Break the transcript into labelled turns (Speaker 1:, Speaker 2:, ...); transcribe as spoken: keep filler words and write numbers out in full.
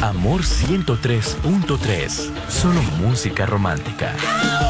Speaker 1: Amor ciento tres punto tres. Solo música romántica.